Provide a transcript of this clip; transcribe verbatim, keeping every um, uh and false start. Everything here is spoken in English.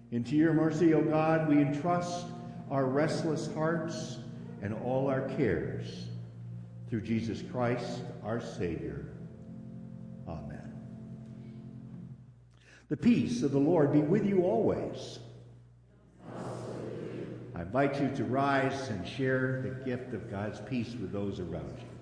Into your mercy, O God, we entrust our restless hearts and all our cares. Through Jesus Christ, our Savior. Amen. The peace of the Lord be with you always. I invite you to rise and share the gift of God's peace with those around you.